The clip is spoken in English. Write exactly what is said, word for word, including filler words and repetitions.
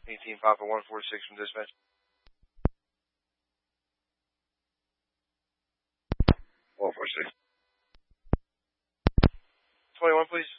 eighteen Papa one forty-six from dispatch. one forty-six. twenty-one, please.